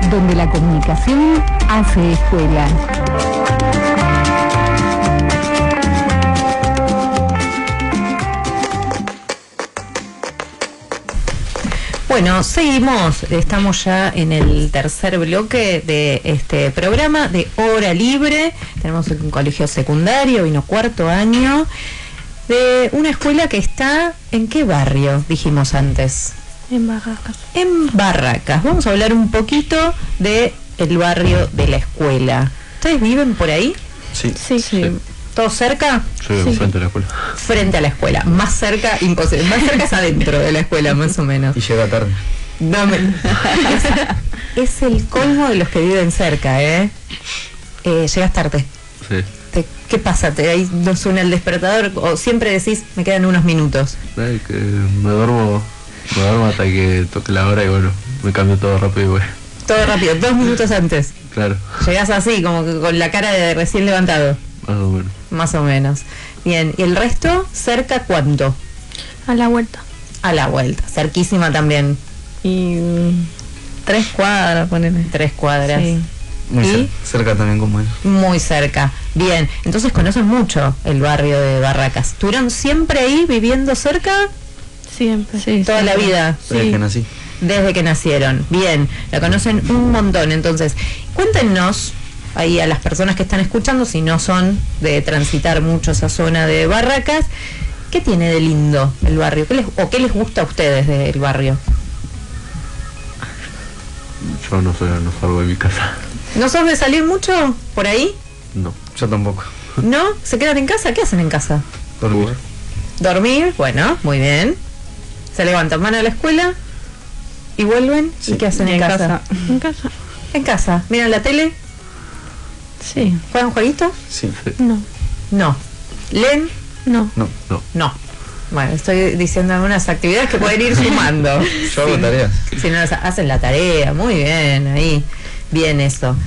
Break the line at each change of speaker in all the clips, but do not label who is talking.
donde la comunicación hace escuela.
Bueno, seguimos, estamos ya en el tercer bloque de este programa de Hora Libre. Tenemos un colegio secundario, vino cuarto año, de una escuela que está, ¿en qué barrio? Dijimos antes.
En Barracas.
En Barracas. Vamos a hablar un poquito de el barrio de la escuela. ¿Ustedes viven por ahí?
Sí.
¿Todo cerca?
Yo vivo frente a la escuela.
Frente a la escuela. Más cerca, imposible. Más cerca es adentro de la escuela, más o menos.
Y llega tarde.
No me... es el colmo de los que viven cerca, ¿eh? Llegas tarde.
Sí.
¿Qué pasa? ¿Ahí no suena el despertador? ¿O siempre decís, me quedan unos minutos?
Ay, que me duermo hasta que toque la hora y bueno, me cambio todo rápido y bueno.
Todo rápido, 2 minutos antes.
Claro.
Llegás así, como que con la cara de recién levantado.
Más o menos.
Más o menos. Bien, ¿y el resto? ¿Cerca cuánto?
A la vuelta.
A la vuelta, cerquísima también.
Y 3 cuadras, ponele.
3 cuadras.
Sí.
Muy cerca también como él.
Muy cerca. Bien, entonces conocen mucho el barrio de Barracas. ¿Estuvieron siempre ahí viviendo cerca?
Siempre.
Sí,
Toda la vida.
Desde que nací.
Desde que nacieron. Bien, la conocen un montón. Entonces, cuéntenos ahí a las personas que están escuchando, si no son de transitar mucho esa zona de Barracas, ¿qué tiene de lindo el barrio? ¿Qué les gusta a ustedes del barrio?
Yo no salgo de mi casa.
¿No sos de salir mucho por ahí?
No, yo tampoco.
¿No? ¿Se quedan en casa? ¿Qué hacen en casa?
Dormir.
Dormir, bueno, muy bien. Se levantan, van a la escuela y vuelven.
Sí.
¿Y qué hacen en casa?
En casa.
En casa. ¿Miran la tele?
Sí.
¿Juegan jueguitos?
Sí.
No.
No. ¿Leen?
No.
No.
No. Bueno, estoy diciendo algunas actividades que pueden ir sumando.
Yo hago tareas.
Si no, hacen la tarea, muy bien, ahí. Bien eso.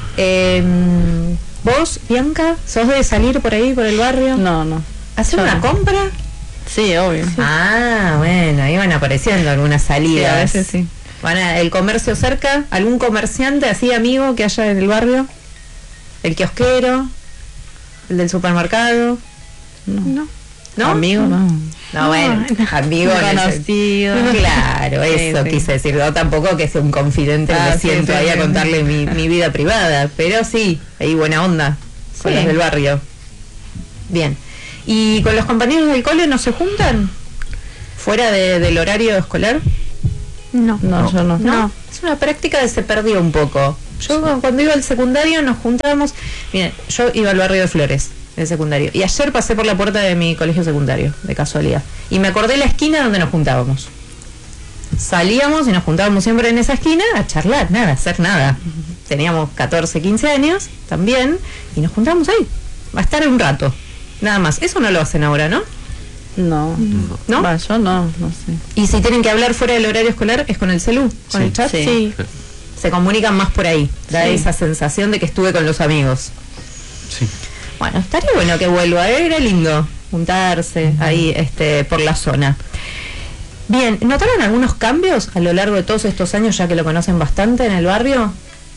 ¿Vos, Bianca, sos de salir por ahí, por el barrio?
No.
¿Hacer
Yo
una
no.
compra?
Sí, obvio.
Ah, bueno, ahí van apareciendo algunas salidas.
Sí, a veces sí.
¿El comercio cerca? ¿Algún comerciante así amigo que haya en el barrio? ¿El kiosquero? ¿El del supermercado?
No.
¿No?
Amigo, no.
No, bueno, amigo
Conocido.
Claro, eso
Sí.
quise decir. No tampoco que sea un confidente, me
Sí,
siento
sí,
ahí a
sí.
contarle mi vida privada, pero sí, ahí buena onda con
Sí.
los del barrio. Bien. ¿Y con los compañeros del cole no se juntan? ¿Fuera del horario escolar?
No.
No, yo no.
No. Es una práctica que se perdió un poco. Yo cuando iba al secundario nos juntábamos. Miren, yo iba al barrio de Flores, el secundario. Y ayer pasé por la puerta de mi colegio secundario, de casualidad. Y me acordé la esquina donde nos juntábamos. Salíamos y nos juntábamos siempre en esa esquina a charlar, nada, a hacer nada. Teníamos 14, 15 años también, y nos juntábamos ahí, a estar un rato, nada más. Eso no lo hacen ahora, ¿no?
No.
¿No?
Va, yo no sé.
Y si tienen que hablar fuera del horario escolar, ¿es con el celu? ¿Con
Sí.
el chat?
Sí.
Se comunican más por ahí, da
Sí.
esa sensación de que estuve con los amigos.
Sí.
Bueno, estaría bueno que vuelva, era lindo juntarse ahí por la zona. Bien, ¿notaron algunos cambios a lo largo de todos estos años, ya que lo conocen bastante en el barrio?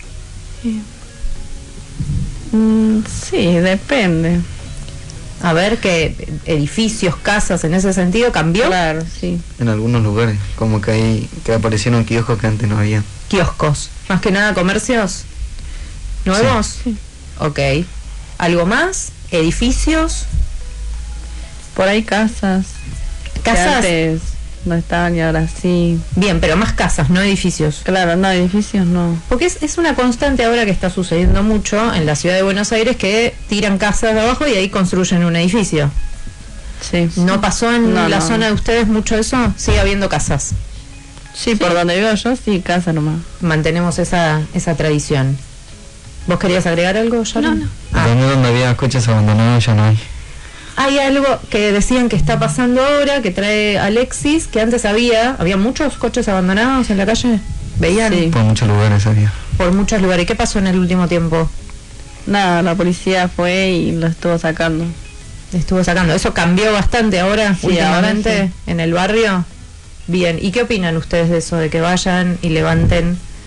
Sí, depende.
A ver, ¿qué edificios, casas en ese sentido cambió?
Claro, sí.
En algunos lugares, como que aparecieron kioscos que antes no había.
Kioscos, más que nada comercios nuevos.
Sí.
Ok. ¿Algo más? ¿Edificios?
Por ahí casas. Que
¿Casas?
antes no estaban y ahora sí.
Bien, pero más casas, no edificios.
Claro, no, edificios no.
Porque es una constante ahora que está sucediendo mucho en la ciudad de Buenos Aires, que tiran casas de abajo y ahí construyen un edificio.
Sí.
¿No pasó en
No,
la
no.
zona de ustedes mucho eso? Sigue habiendo casas.
Sí, por donde vivo yo, sí, casa nomás.
Mantenemos esa tradición. ¿Vos querías agregar algo, Sharon?
No.
Ah,
También donde había coches abandonados ya no hay.
hay algo que decían que está pasando ahora, que trae Alexis, que antes había muchos coches abandonados en la calle. ¿Veían?
Sí.
Por muchos lugares había.
Por muchos lugares. ¿Qué pasó en el último tiempo?
Nada, la policía fue y lo estuvo sacando.
Estuvo sacando. ¿Eso cambió bastante ahora,
Sí,
últimamente,
ahora sí.
en el barrio? Bien. ¿Y qué opinan ustedes de eso, de que vayan y levanten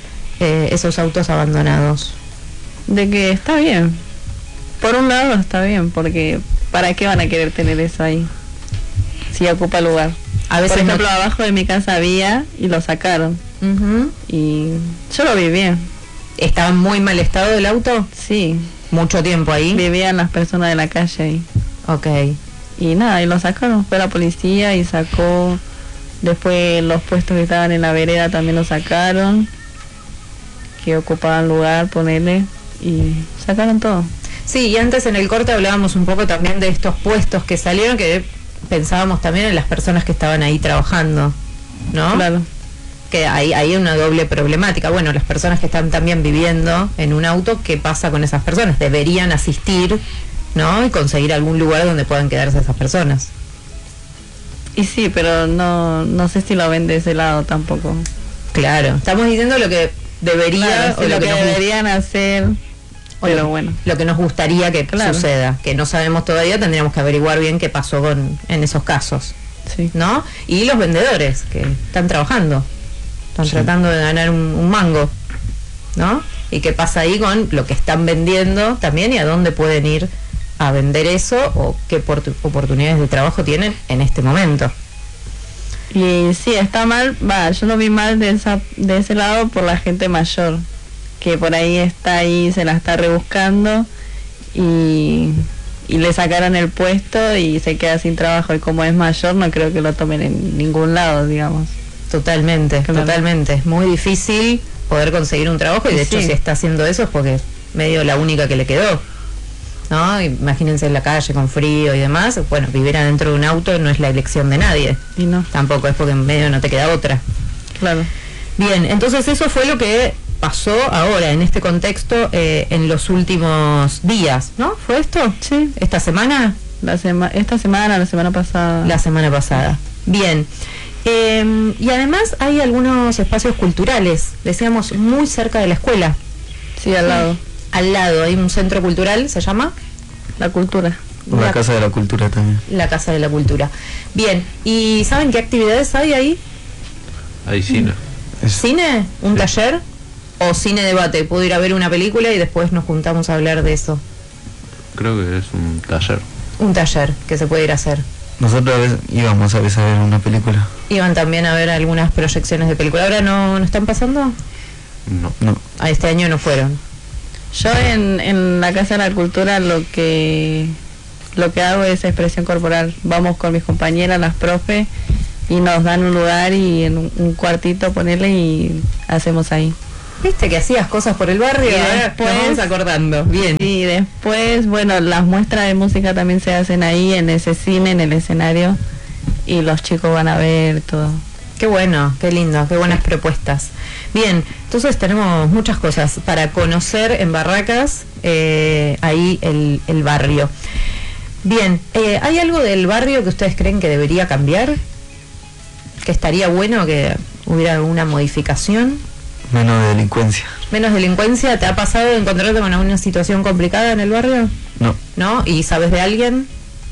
esos autos abandonados?
De que está bien. Por un lado está bien, porque ¿para qué van a querer tener eso ahí? Si ocupa lugar.
A veces
Por ejemplo,
no-
abajo de mi casa había y lo sacaron.
Ujú.
Y yo lo vi bien.
¿Estaba en muy mal estado el auto?
Sí,
Mucho tiempo ahí.
vivían las personas de la calle ahí.
Ok.
Y nada, y lo sacaron. Fue la policía y sacó. Después los puestos que estaban en la vereda también lo sacaron. Que ocupaban lugar, ponerle. Y sacaron todo.
Sí, y antes en el corte hablábamos un poco también de estos puestos que salieron, que pensábamos también en las personas que estaban ahí trabajando, ¿no?
Claro.
Que hay una doble problemática. Bueno, las personas que están también viviendo en un auto, ¿qué pasa con esas personas? Deberían asistir, ¿no? Y conseguir algún lugar donde puedan quedarse esas personas.
Y sí, pero no sé si lo ven de ese lado tampoco.
Claro, estamos diciendo lo que debería
Claro,
o
sí, lo que
nos
deberían hacer.
o
Pero
lo-
bueno.
lo que nos gustaría que
Claro.
suceda, que no sabemos todavía, tendríamos que averiguar bien qué pasó en esos casos,
Sí.
¿no? Y los vendedores que están trabajando, están
Sí.
tratando de ganar un mango, ¿no? Y qué pasa ahí con lo que están vendiendo también y a dónde pueden ir a vender eso o qué oportunidades de trabajo tienen en este momento.
Y sí, está mal, yo lo vi mal de ese lado por la gente mayor, que por ahí está ahí, se la está rebuscando y le sacaron el puesto y se queda sin trabajo, y como es mayor no creo que lo tomen en ningún lado, digamos.
Totalmente,
Claro.
totalmente. Es muy difícil poder conseguir un trabajo y de hecho
Sí.
si está haciendo eso es porque es medio la única que le quedó, ¿no? Imagínense en la calle con frío y demás. Bueno, vivir adentro de un auto no es la elección de nadie.
Y no,
Tampoco es porque en medio no te queda otra.
claro.
Bien, entonces eso fue lo que pasó ahora en este contexto en los últimos días, ¿no? ¿Fue esto?
Sí,
¿Esta semana?
esta semana, la semana pasada.
La semana pasada. Bien. Y además hay algunos espacios culturales, decíamos, muy cerca de la escuela.
Sí, al lado.
Al lado hay un centro cultural, se llama
La cultura.
La Casa de la Cultura también.
la Casa de la Cultura. Bien, ¿y saben qué actividades hay ahí?
Hay cine.
¿Cine? ¿Un
Sí.
taller? ¿O cine debate? ¿Puedo ir a ver una película y después nos juntamos a hablar de eso?
Creo que es un taller.
Un taller que se puede ir a hacer.
Nosotros íbamos a veces a ver una película.
Iban también a ver algunas proyecciones de película. ¿Ahora no están pasando?
No.
No.
A este año no fueron.
Yo en la Casa de la Cultura lo que hago es expresión corporal. Vamos con mis compañeras, las profes, y nos dan un lugar y en un cuartito ponerle y hacemos ahí.
¿Viste que hacías cosas por el barrio?
Y
Ahora
después-
nos vamos acordando. Bien.
Y después, bueno, las muestras de música también se hacen ahí en ese cine, en el escenario, y los chicos van a ver todo.
Qué bueno, qué lindo, qué buenas propuestas. Bien, entonces tenemos muchas cosas para conocer en Barracas, ahí el barrio. Bien, ¿hay algo del barrio que ustedes creen que debería cambiar? ¿Que estaría bueno que hubiera alguna modificación?
Menos delincuencia.
¿Menos delincuencia? ¿Te ha pasado de encontrarte con alguna situación complicada en el barrio?
No.
¿No? ¿Y sabes de alguien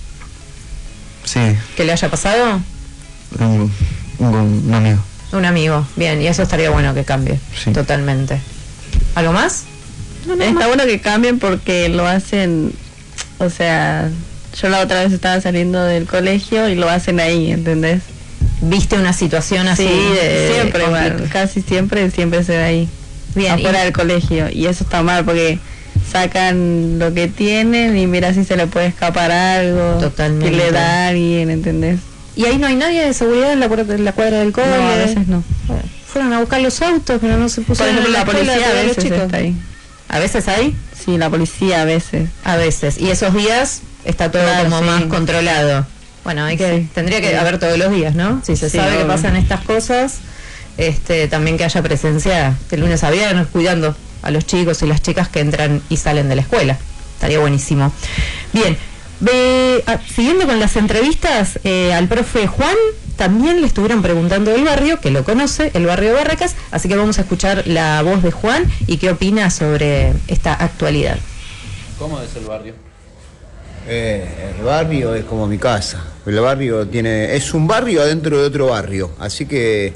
Sí.
que le haya pasado?
Un amigo.
Un amigo. Bien, y eso estaría bueno que cambie.
Sí.
Totalmente. ¿Algo más?
Está bueno que cambien porque lo hacen, o sea, yo la otra vez estaba saliendo del colegio y lo hacen ahí, ¿entendés?
¿Viste una situación así
Sí,
de
siempre,
conflicto?
bueno, casi siempre se da ahí,
Bien,
afuera
y-
del colegio, y eso está mal porque sacan lo que tienen y mira si se le puede escapar algo,
Totalmente.
que le da a alguien, ¿entendés?
¿Y ahí no hay nadie de seguridad en la cuadra del cole?
No, a veces no.
Bueno, fueron a buscar los autos, pero no se
Por
pusieron
ejemplo,
en
la
escuela
policía a
cuidar los
veces
chicos.
está ahí.
¿A veces hay?
Sí, la policía a veces.
A veces. Y esos días está todo
Claro,
como
sí.
más controlado. Bueno,
Sí.
tendría que
Sí.
haber todos los días, ¿no? Si se
Sí,
sabe que
obvio.
pasan estas cosas, también que haya presencia de lunes a viernes cuidando a los chicos y las chicas que entran y salen de la escuela. Estaría buenísimo. Bien, siguiendo con las entrevistas, al profe Juan también le estuvieron preguntando del barrio, que lo conoce, el barrio de Barracas, así que vamos a escuchar la voz de Juan y qué opina sobre esta actualidad.
¿Cómo es el barrio?
El barrio es como mi casa. El barrio es un barrio adentro de otro barrio, así que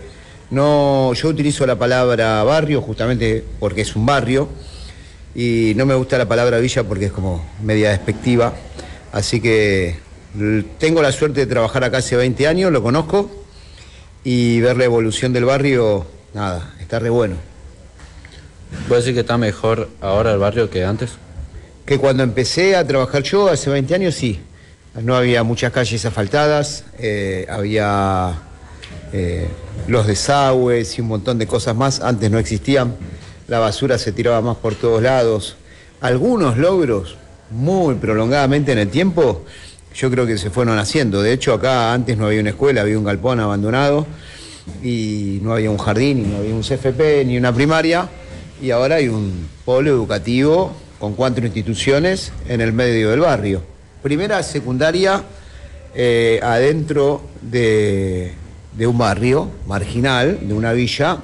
No, yo utilizo la palabra barrio justamente porque es un barrio y no me gusta la palabra villa porque es como media despectiva. Así que tengo la suerte de trabajar acá hace 20 años, lo conozco, y ver la evolución del barrio, nada, está re bueno.
¿Puedes decir que está mejor ahora el barrio que antes?
Que cuando empecé a trabajar yo hace 20 años, sí. No había muchas calles asfaltadas, había los desagües y un montón de cosas más. Antes no existían, la basura se tiraba más por todos lados. Algunos logros, muy prolongadamente en el tiempo, yo creo que se fueron haciendo. De hecho, acá antes no había una escuela, había un galpón abandonado y no había un jardín, y no había un CFP, ni una primaria, y ahora hay un polo educativo con 4 instituciones en el medio del barrio. Primera, secundaria, adentro de un barrio marginal, de una villa,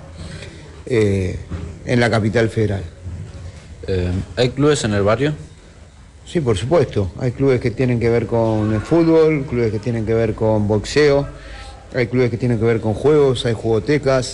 en la capital federal.
¿Hay clubes en el barrio?
Sí, por supuesto. Hay clubes que tienen que ver con el fútbol, clubes que tienen que ver con boxeo, hay clubes que tienen que ver con juegos, hay jugotecas.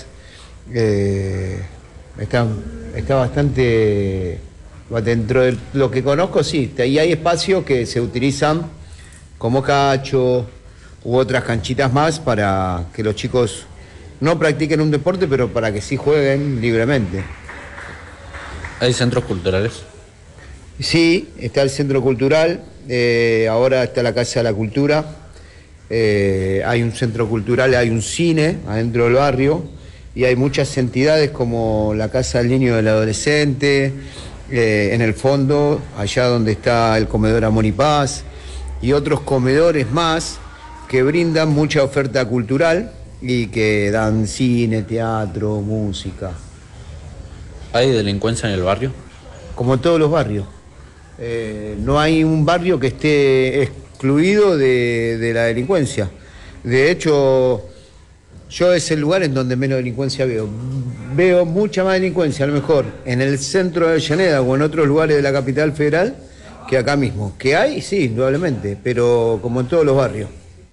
Está bastante... Dentro de lo que conozco, sí. Y hay espacios que se utilizan como cacho u otras canchitas más para que los chicos no practiquen un deporte, pero para que sí jueguen libremente.
¿Hay centros culturales?
Sí, está el centro cultural, ahora está la Casa de la Cultura, hay un centro cultural, hay un cine adentro del barrio y hay muchas entidades como la Casa del Niño y del Adolescente, en el fondo, allá donde está el comedor Amor y Paz y otros comedores más que brindan mucha oferta cultural y que dan cine, teatro, música.
¿Hay delincuencia en el barrio?
Como en todos los barrios. No hay un barrio que esté excluido de la delincuencia. De hecho, yo es el lugar en donde menos delincuencia veo. Veo mucha más delincuencia, a lo mejor, en el centro de Avellaneda o en otros lugares de la capital federal que acá mismo. ¿Que hay? Sí, indudablemente, pero como en todos los barrios.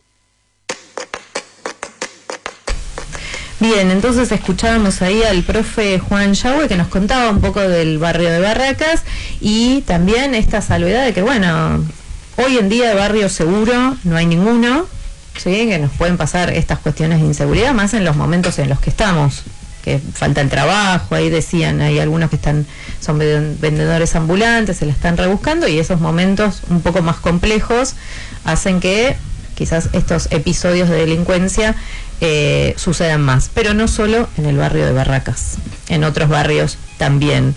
Bien, entonces escuchábamos ahí al profe Juan Yahue que nos contaba un poco del barrio de Barracas y también esta salvedad de que, bueno, hoy en día de barrio seguro no hay ninguno, ¿sí? Que nos pueden pasar estas cuestiones de inseguridad, más en los momentos en los que estamos, que falta el trabajo, ahí decían, hay algunos que son vendedores ambulantes, se la están rebuscando y esos momentos un poco más complejos hacen que quizás estos episodios de delincuencia sucedan más, pero no solo en el barrio de Barracas, en otros barrios también.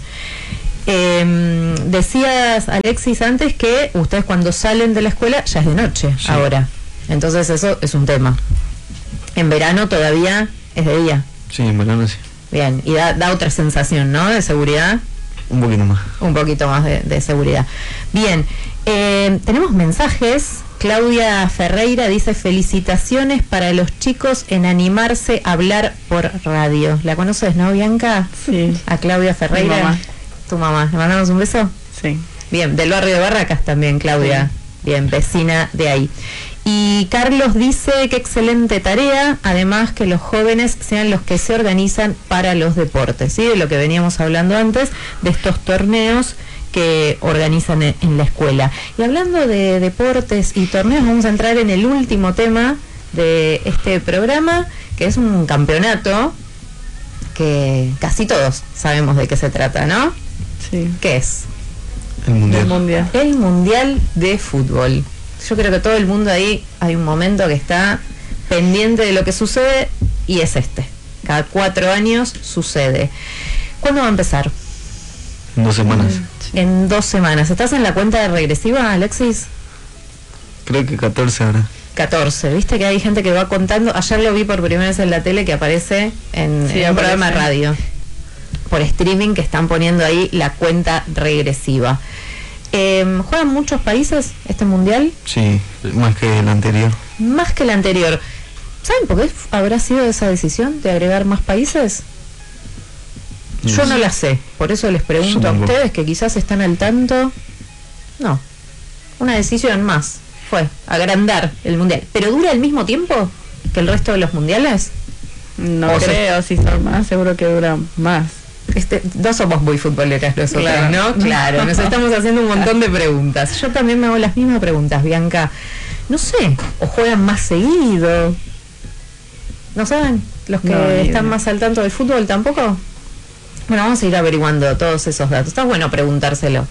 Decías, Alexis, antes que ustedes cuando salen de la escuela ya es de noche, sí. Ahora, entonces eso es un tema. En verano todavía es de día.
Sí, en verano sí.
Bien, y da otra sensación, ¿no? De seguridad.
Un poquito más.
Un poquito más de seguridad. Bien, tenemos mensajes. Claudia Ferreira dice: felicitaciones para los chicos en animarse a hablar por radio. ¿La conoces, no, Bianca?
Sí.
A Claudia Ferreira.
Mi mamá.
¿Tu mamá? ¿Le mandamos un beso?
Sí.
Bien, del barrio de Barracas también, Claudia. Sí. Bien, vecina de ahí. Y Carlos dice que excelente tarea, además que los jóvenes sean los que se organizan para los deportes, ¿sí? De lo que veníamos hablando antes, de estos torneos que organizan en la escuela. Y hablando de deportes y torneos, vamos a entrar en el último tema de este programa, que es un campeonato que casi todos sabemos de qué se trata, ¿no?
Sí.
¿Qué es?
El mundial.
El mundial de fútbol. Yo creo que todo el mundo ahí hay un momento que está pendiente de lo que sucede y es este. Cada 4 años sucede. ¿Cuándo va a empezar?
En 2 semanas.
Sí.
En 2 semanas. ¿Estás en la cuenta regresiva, Alexis?
Creo que 14 ahora.
14. Viste que hay gente que va contando. Ayer lo vi por primera vez en la tele que aparece en un programa de radio. Por streaming que están poniendo ahí la cuenta regresiva. ¿Juegan muchos países este mundial?
Sí, más que el anterior.
Más que el anterior. ¿Saben por qué habrá sido esa decisión de agregar más países? Yo no la sé, por eso les pregunto a ustedes que quizás están al tanto. No, una decisión más fue agrandar el mundial. ¿Pero dura el mismo tiempo que el resto de los mundiales?
No
O sea-
creo, si son más, seguro que duran más.
No somos muy futboleras nosotros,
Claro.
¿no? Claro, nos estamos haciendo un montón de preguntas. Yo también me hago las mismas preguntas, Bianca. No sé, o juegan más seguido. ¿No saben? Los que
No, ni
están
idea.
más al tanto del fútbol tampoco. Bueno, vamos a ir averiguando todos esos datos. Está bueno preguntárselo.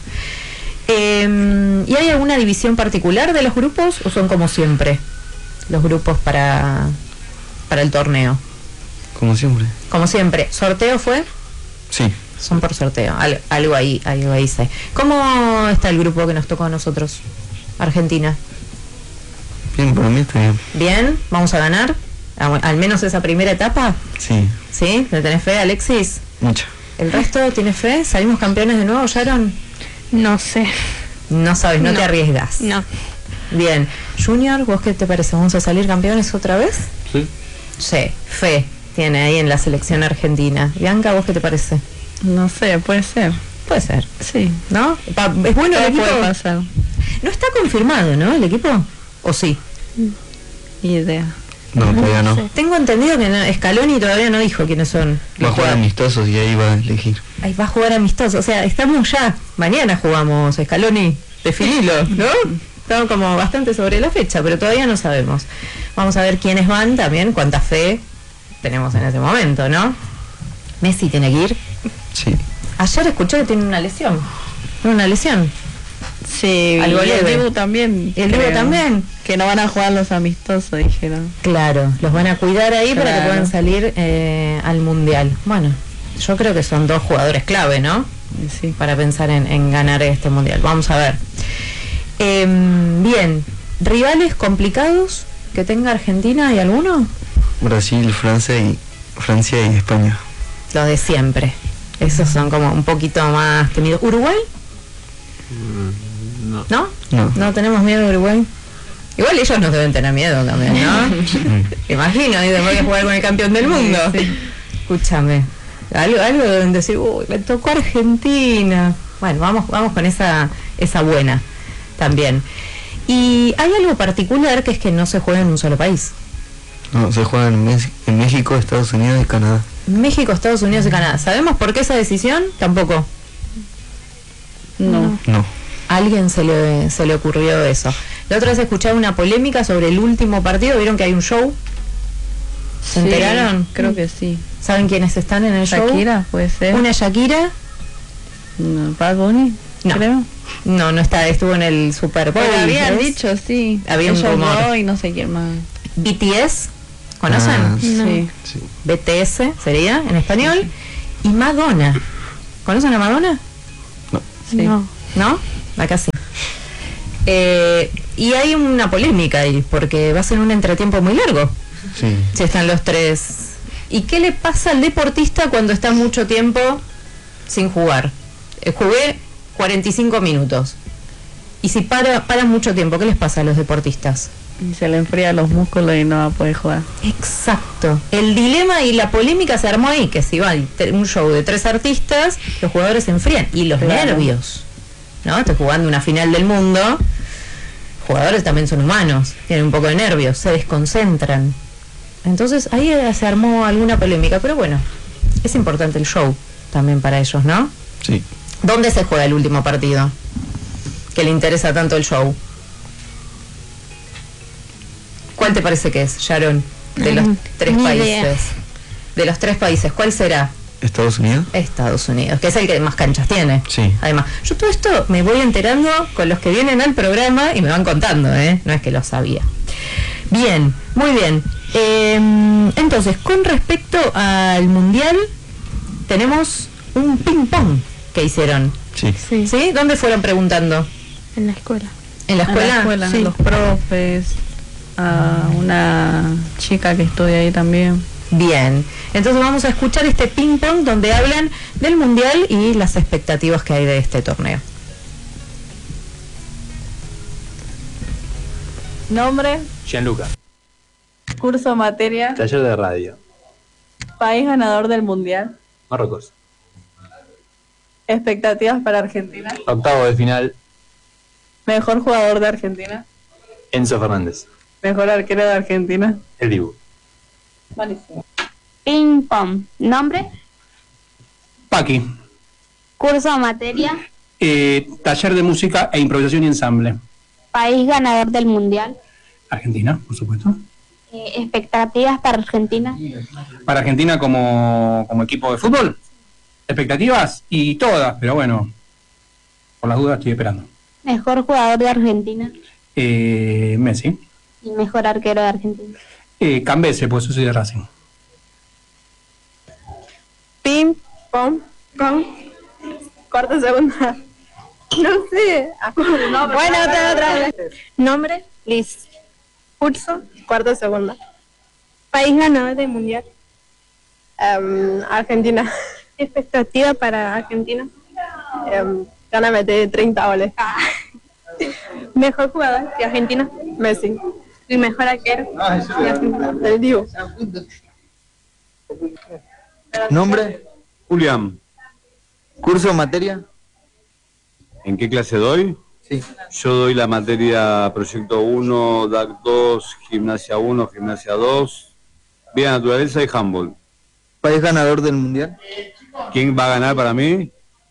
¿Y hay alguna división particular de los grupos o son como siempre los grupos para el torneo?
Como siempre.
Como siempre, ¿sorteo fue?
Sí.
Son por sorteo, algo ahí sé. ¿Cómo está el grupo que nos tocó a nosotros? Argentina.
Bien, para mí está bien.
¿Bien? ¿Vamos a ganar? Al menos esa primera etapa.
Sí,
¿Sí? ¿Le tenés fe, Alexis?
mucha.
¿El resto tiene fe? ¿Salimos campeones de nuevo, Sharon?
No sé.
No sabes, no te arriesgas.
No.
Bien. Junior, ¿vos qué te parece? ¿Vamos a salir campeones otra vez?
Sí.
Sí, fe tiene ahí en la selección argentina. Bianca, ¿vos qué te parece?
No sé, puede ser.
Puede ser,
Sí.
¿no? ¿Es bueno el
Todo
equipo?
puede pasar.
No está confirmado, ¿no? ¿El equipo? ¿O sí?
Idea.
No, todavía no.
Tengo entendido que Scaloni todavía no dijo quiénes son
Va a
los
jugar
jugadores.
amistosos y ahí va a elegir.
Ahí va a jugar amistoso. O sea, estamos ya. Mañana jugamos, Scaloni. Definilo, ¿no? Estamos como bastante sobre la fecha, pero todavía no sabemos. Vamos a ver quiénes van también, cuánta fe tenemos en ese momento, ¿no? Messi tiene que ir.
Sí.
Ayer escuché que tiene una lesión. ¿Tiene una lesión?
Sí,
Algo
y el
leve.
Dibu también.
¿Y el Dibu
creo.
también?
Que no van a jugar los amistosos, dijeron.
Claro, los van a cuidar ahí para que
Claro.
puedan salir al Mundial. Bueno, yo creo que son dos jugadores clave, ¿no?
Y sí.
Para pensar en ganar este Mundial. Vamos a ver. Bien, ¿rivales complicados que tenga Argentina? ¿Hay alguno?
Brasil, Francia y España.
Los de siempre. Esos son como un poquito más temidos. ¿Uruguay?
No.
¿No?
No.
¿No tenemos miedo de Uruguay? Igual ellos nos deben tener miedo también, ¿no? Imagino, dicen, voy a jugar con el campeón del mundo. Escúchame. Algo deben decir, uy, me tocó Argentina. Bueno, vamos con esa buena también. Y hay algo particular que es que no se juega en un solo país.
No, se juega en México, Estados Unidos y Canadá.
México, Estados Unidos y Canadá. ¿Sabemos por qué esa decisión? Tampoco.
No.
No.
A alguien se le ocurrió eso. La otra vez escuchaba una polémica sobre el último partido. ¿Vieron que hay un show? ¿Se
Sí,
enteraron?
Creo que sí.
¿Saben quiénes están en el show?
Shakira, puede ser.
Una Shakira.
No, Bad Bunny,
No.
creo.
No está, estuvo en el Super Bowl.
Pero habían
¿ves?
dicho, sí.
Había un
Ellos
rumor.
no, y no sé quién más.
BTS, ¿conocen?
Ah,
Sí.
Sí.
BTS sería en español. Y Madonna. ¿Conocen a Madonna?
Sí.
No.
¿No? Acá sí. Y hay una polémica ahí, porque va a ser un entretiempo muy largo.
Sí.
Si están los tres. ¿Y qué le pasa al deportista cuando está mucho tiempo sin jugar? Jugué 45 minutos. Y si paran mucho tiempo, ¿qué les pasa a los deportistas?
Y se le enfrían los músculos y no va a poder jugar.
Exacto. El dilema y la polémica se armó ahí, que si va un show de 3 artistas, los jugadores se enfrían. Y los
Claro.
nervios, ¿no? Estoy jugando una final del mundo. Jugadores también son humanos, tienen un poco de nervios, se desconcentran. Entonces ahí se armó alguna polémica, pero bueno, es importante el show también para ellos, ¿no?
Sí.
¿Dónde se juega el último partido? Que le interesa tanto el show. ¿Cuál te parece que es, Sharon? De los 3
Ni
países.
idea.
De los 3 países, ¿cuál será?
¿Estados Unidos?
Estados Unidos, que es el que más canchas tiene.
Sí.
Además, yo todo esto me voy enterando con los que vienen al programa y me van contando, ¿eh? No es que lo sabía. Bien, muy bien. Entonces, con respecto al Mundial, tenemos un ping-pong que hicieron.
Sí.
Sí.
¿Sí? ¿Dónde fueron preguntando?
En la escuela.
¿En la
En
escuela?
la escuela,
Sí.
los profes, a una chica que estudia ahí también.
Bien, entonces vamos a escuchar este ping-pong donde hablan del Mundial y las expectativas que hay de este torneo.
Nombre,
Gianluca,
curso, materia,
taller de radio,
país ganador del mundial,
Marruecos,
expectativas para Argentina,
octavo de final,
mejor jugador de Argentina,
Enzo Fernández,
mejor arquero de Argentina.
el Dibu.
Buenísimo.
Ping pong. Nombre.
Paqui.
Curso o materia.
Taller de música e improvisación y ensamble.
País ganador del mundial.
Argentina, por supuesto.
Expectativas para Argentina.
Para Argentina como equipo de fútbol. Expectativas y todas, pero bueno, por las dudas estoy esperando.
Mejor jugador de Argentina.
Messi.
Y mejor arquero de Argentina.
Cambese, pues yo soy de Racing.
Ping, pong, con. Cuarta, segunda. No sé. Bueno, otra. Nombre, Liz. Curso, cuarta, segunda. País ganador del mundial. Argentina. Expectativa para Argentina. Gana meter 30 goles. Mejor jugador de Argentina. Messi. Y mejor arquero de Argentina. El Divo.
¿Nombre?
Julián.
¿Curso o materia?
¿En qué clase doy?
Sí.
Yo doy la materia Proyecto 1, DAC 2, Gimnasia 1, Gimnasia 2, Vida Naturaleza y Handball.
¿País ganador del mundial?
¿Quién va a ganar para mí?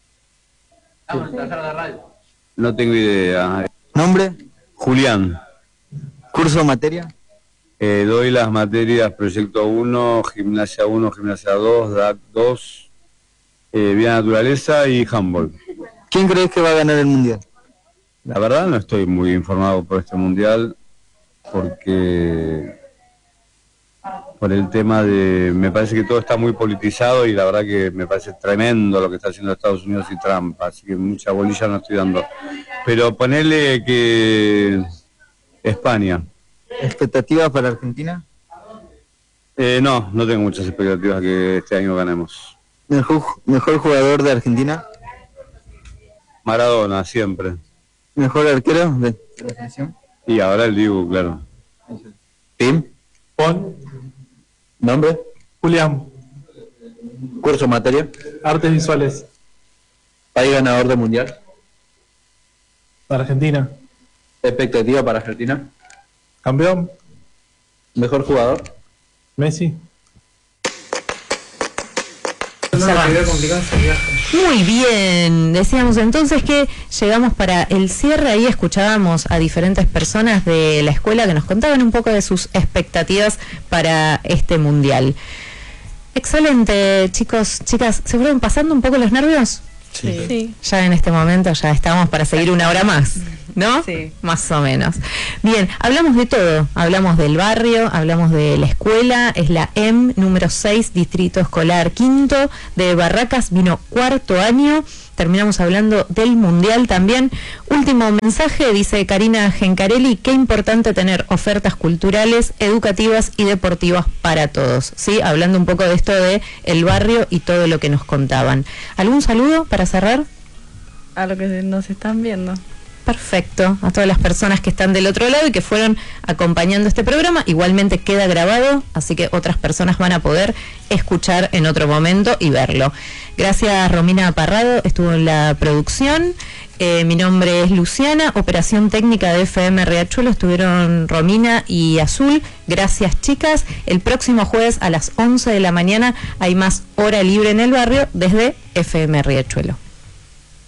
No tengo idea.
¿Nombre?
Julián.
¿Curso o materia?
Doy las materias Proyecto 1, Gimnasia 1, Gimnasia 2, DAC 2, Vida Naturaleza y Handball.
¿Quién crees que va a ganar el mundial?
La verdad no estoy muy informado por este mundial porque por el tema de... Me parece que todo está muy politizado y la verdad que me parece tremendo lo que está haciendo Estados Unidos y Trump, así que mucha bolilla no estoy dando. Pero ponele que España.
¿Expectativas para Argentina?
No tengo muchas expectativas que este año ganemos.
¿Mejor jugador de Argentina?
Maradona, siempre.
¿Mejor arquero de la selección?
Y ahora el Dibu, claro.
¿Pim?
Pon.
¿Nombre?
Julián.
¿Curso materia?
Artes visuales.
¿País ganador del mundial?
Argentina.
¿Expectativa para Argentina?
Campeón.
¿Mejor jugador?
Messi.
Muy bien, decíamos entonces que llegamos para el cierre, ahí escuchábamos a diferentes personas de la escuela que nos contaban un poco de sus expectativas para este mundial. Excelente, chicos, chicas, ¿se fueron pasando un poco los nervios?
Sí.
Ya en este momento ya estamos para seguir una hora más, ¿no?
Sí.
Más o menos. Bien, hablamos de todo, hablamos del barrio, hablamos de la escuela, es la M número 6, Distrito Escolar Quinto, de Barracas, vino cuarto año, terminamos hablando del mundial también. Último mensaje, dice Karina Gencarelli, qué importante tener ofertas culturales, educativas y deportivas para todos, ¿sí? Hablando un poco de esto de el barrio y todo lo que nos contaban. ¿Algún saludo para cerrar?
A lo que nos están viendo.
Perfecto, a todas las personas que están del otro lado y que fueron acompañando este programa, igualmente queda grabado, así que otras personas van a poder escuchar en otro momento y verlo. Gracias, Romina Parrado, estuvo en la producción. Mi nombre es Luciana, operación técnica de FM Riachuelo, estuvieron Romina y Azul. Gracias, chicas. El próximo jueves a las 11 de la mañana hay más hora libre en el barrio desde FM Riachuelo.